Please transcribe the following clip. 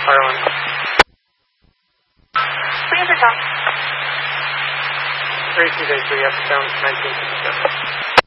Harlan. Please talk. Tracy Day 3, up and down 1957.